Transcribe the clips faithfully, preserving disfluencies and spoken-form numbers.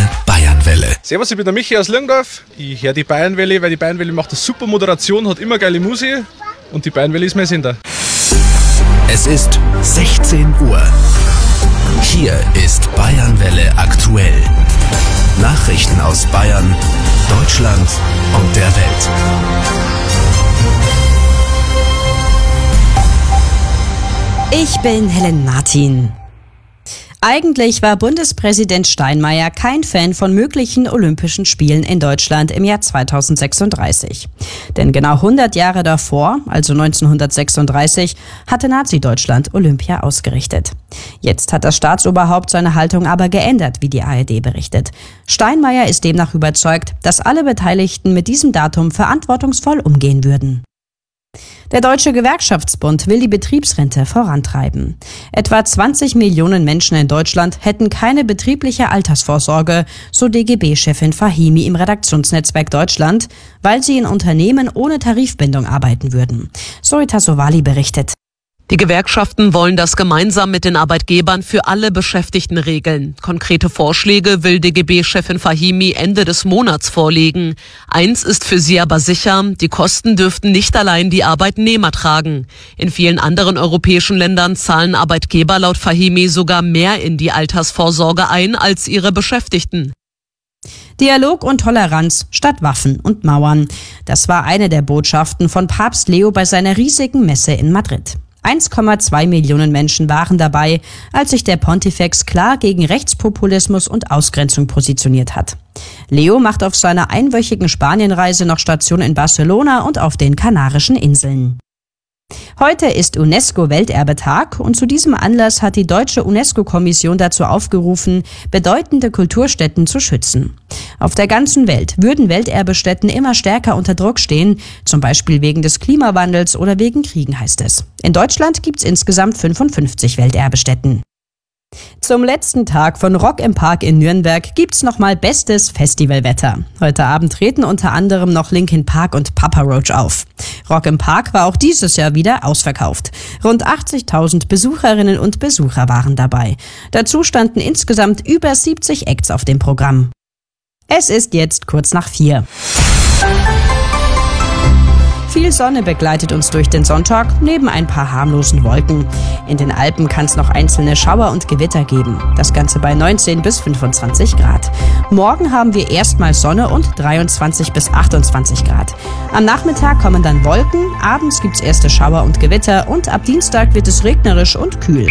Bayernwelle. Servus, ich bin der Michi aus Lirndorf. Ich höre die Bayernwelle, weil die Bayernwelle macht eine super Moderation, hat immer geile Musik und die Bayernwelle ist mein Sender. Es ist sechzehn Uhr. Hier ist Bayernwelle aktuell. Nachrichten aus Bayern, Deutschland und der Welt. Ich bin Helen Martin. Eigentlich war Bundespräsident Steinmeier kein Fan von möglichen Olympischen Spielen in Deutschland im Jahr zweitausendsechsunddreißig. Denn genau hundert Jahre davor, also neunzehnhundertsechsunddreißig, hatte Nazi-Deutschland Olympia ausgerichtet. Jetzt hat das Staatsoberhaupt seine Haltung aber geändert, wie die A R D berichtet. Steinmeier ist demnach überzeugt, dass alle Beteiligten mit diesem Datum verantwortungsvoll umgehen würden. Der Deutsche Gewerkschaftsbund will die Betriebsrente vorantreiben. Etwa zwanzig Millionen Menschen in Deutschland hätten keine betriebliche Altersvorsorge, so D G B-Chefin Fahimi im Redaktionsnetzwerk Deutschland, weil sie in Unternehmen ohne Tarifbindung arbeiten würden. Sorita Sowali berichtet. Die Gewerkschaften wollen das gemeinsam mit den Arbeitgebern für alle Beschäftigten regeln. Konkrete Vorschläge will D G B-Chefin Fahimi Ende des Monats vorlegen. Eins ist für sie aber sicher, die Kosten dürften nicht allein die Arbeitnehmer tragen. In vielen anderen europäischen Ländern zahlen Arbeitgeber laut Fahimi sogar mehr in die Altersvorsorge ein als ihre Beschäftigten. Dialog und Toleranz statt Waffen und Mauern. Das war eine der Botschaften von Papst Leo bei seiner riesigen Messe in Madrid. eins Komma zwei Millionen Menschen waren dabei, als sich der Pontifex klar gegen Rechtspopulismus und Ausgrenzung positioniert hat. Leo macht auf seiner einwöchigen Spanienreise noch Station in Barcelona und auf den Kanarischen Inseln. Heute ist UNESCO-Welterbetag und zu diesem Anlass hat die Deutsche UNESCO-Kommission dazu aufgerufen, bedeutende Kulturstätten zu schützen. Auf der ganzen Welt würden Welterbestätten immer stärker unter Druck stehen, zum Beispiel wegen des Klimawandels oder wegen Kriegen, heißt es. In Deutschland gibt's insgesamt fünfundfünfzig Welterbestätten. Zum letzten Tag von Rock im Park in Nürnberg gibt's nochmal bestes Festivalwetter. Heute Abend treten unter anderem noch Linkin Park und Papa Roach auf. Rock im Park war auch dieses Jahr wieder ausverkauft. Rund achtzigtausend Besucherinnen und Besucher waren dabei. Dazu standen insgesamt über siebzig Acts auf dem Programm. Es ist jetzt kurz nach vier. Viel Sonne begleitet uns durch den Sonntag, neben ein paar harmlosen Wolken. In den Alpen kann es noch einzelne Schauer und Gewitter geben. Das Ganze bei neunzehn bis fünfundzwanzig Grad. Morgen haben wir erstmal Sonne und dreiundzwanzig bis achtundzwanzig Grad. Am Nachmittag kommen dann Wolken, abends gibt's erste Schauer und Gewitter und ab Dienstag wird es regnerisch und kühl.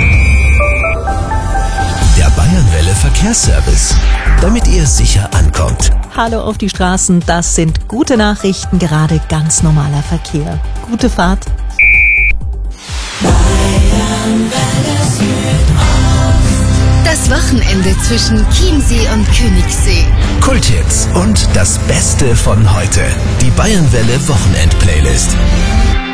Der Bayernwelle Verkehrsservice, damit ihr sicher ankommt. Hallo auf die Straßen, das sind gute Nachrichten, gerade ganz normaler Verkehr. Gute Fahrt. Das Wochenende zwischen Chiemsee und Königssee. Kulthits und das Beste von heute. Die Bayernwelle Wochenend-Playlist.